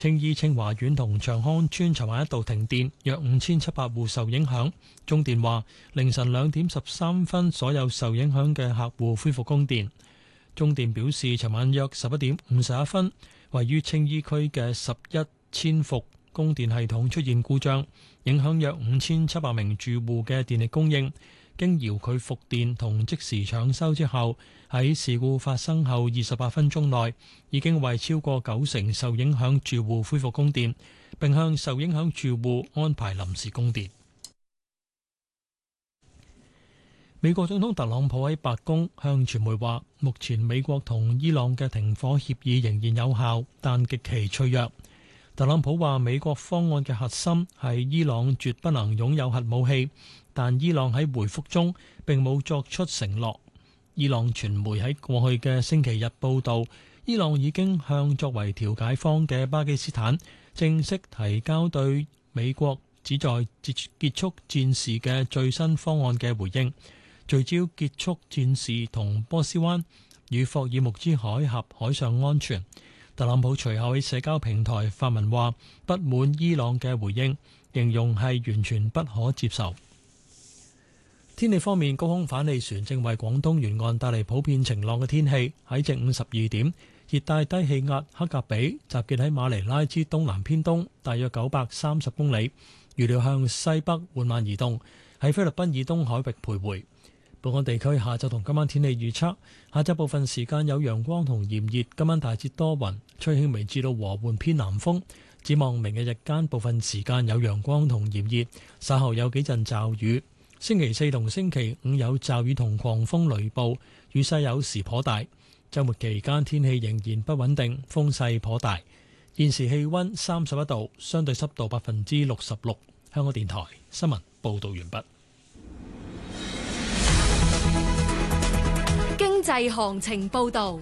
青衣清華苑同長康邨尋晚一度停電，約5700戶受影響。中電話凌晨2點13分，所有受影響嘅客戶恢復供電。中電表示，尋晚約11點51分，位於青衣區嘅11千伏供電系統出現故障，影響約5700名住戶嘅電力供應。經遙距復電同即時搶修之後，喺事故發生後28分鐘內，已經為超過90%受影響住戶恢復供電，並向受影響住戶安排臨時供電。美國總統特朗普喺白宮向傳媒話，目前美國同伊朗嘅停火協議仍然有效，但極其脆弱。特朗普話，美國方案嘅核心係伊朗絕不能擁有核武器，但伊朗喺回覆中並冇作出承諾。伊朗傳媒喺過去嘅星期日報導，伊朗已經向作為調解方嘅巴基斯坦正式提交對美國旨在結束戰事嘅最新方案嘅回應，聚焦結束戰事同波斯灣與霍爾木茲海峽海上安全。特朗普隨後喺社交平台發文話，不滿伊朗嘅回應，形容係完全不可接受。天氣方面，高空反氣旋正為廣東沿岸帶嚟普遍晴朗嘅天氣。喺正午12點，熱帶低氣壓克格比集結喺馬尼拉之東南偏東，大約930公里，預料向西北緩慢移動，喺菲律賓以東海域徘徊。本港地區下晝同今晚天氣預測：下晝部分時間有陽光同炎熱，今晚大致多雲，吹輕微至到和緩偏南風。展望明日日間部分時間有陽光同炎熱，稍後有幾陣驟雨。星期四同星期五有驟雨同狂風雷暴，雨勢有時頗大。週末期間天氣仍然不穩定，風勢頗大。現時氣溫31度，相對濕度66%。香港電台新聞報導完畢。 經濟行情報導。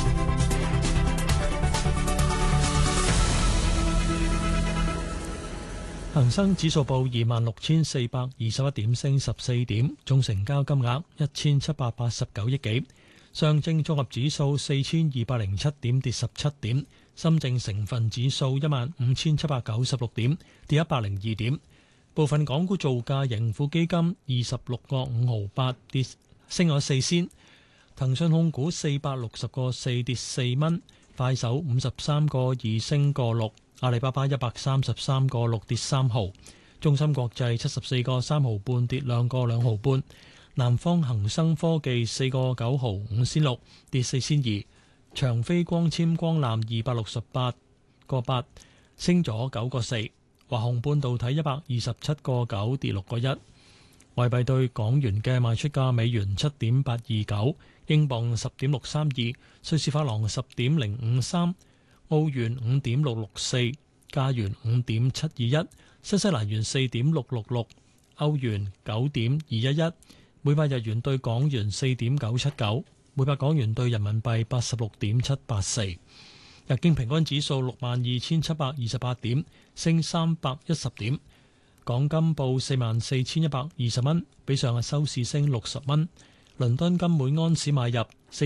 恒生指數報26,421點，升14點，總成交金額1,789億幾。上證綜合指數4,207點，跌17點。深證成分指數15,796點，跌102點。部分港股造價，盈富基金26個5毫8，升咗4仙。騰訊控股460個4，跌4蚊。快手53個2，升個6。阿里巴巴133個6，跌3毫。中芯國際74個3毫半，跌2個2毫半。南方恒生科技4個9毫5仙6，跌4仙2。長飛光纖光纜268個8，升咗9個4。華虹半導體127個9，跌6個1。外幣對港元嘅賣出價：美元7.829，英鎊10.632，瑞士法郎10.053，澳元5.664，加元5.721，新西蘭元4.666，歐元9.211，每百日元對港元4.979，每百港元對人民幣86.784。日經平均指數62,728點，升310點。港金報44,120蚊，比上日收市升60蚊。倫敦金每安士買入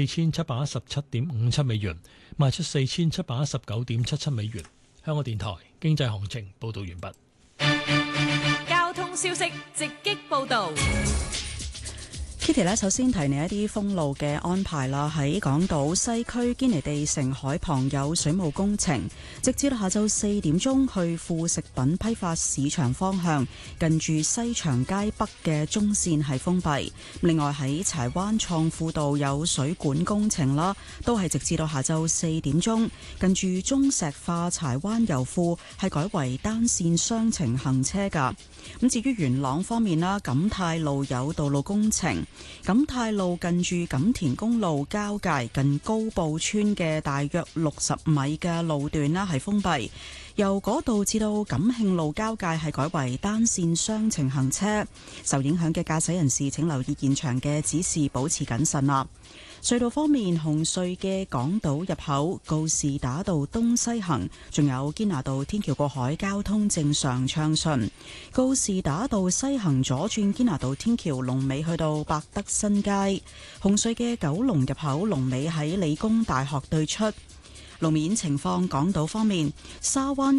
4,717.57美元，賣出4,719.77美元。香港電台經濟行情報道完畢。交通消息直擊報道。 Kitty 呢，首先提你一啲封路嘅安排啦。喺港島西區堅尼地城海旁有水務工程，直至到下晝4點鐘，去副食品批發市場方向，近住西長街北嘅中線係封閉。另外喺柴灣創富道有水管工程啦，都係直至到下晝4點鐘，近住中石化柴灣油庫係改為單線雙程行車噶。咁至於元朗方面啦，錦泰路有道路工程，錦泰路近住錦田公路交界近高埔村嘅大約60米嘅路段啦係封閉，由嗰度至到錦慶路交界係改為單線雙程行車，受影響嘅駕駛人士請留意現場嘅指示，保持謹慎啦。隧道方面，紅隧嘅港島入口告士打道東西行，仲有堅拿道天橋過海交通正常暢順。告士打道西行左轉堅拿道天橋龍尾去到百德新街。紅隧嘅九龍入口龍尾喺理工大學對出。 路面情況，港島方面，沙灣